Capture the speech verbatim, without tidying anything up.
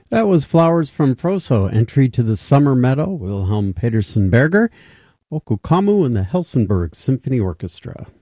That was Flowers from Froso, entry to the Summer Meadow, Wilhelm Petersen Berger, Okukamu and the Helsingborg Symphony Orchestra.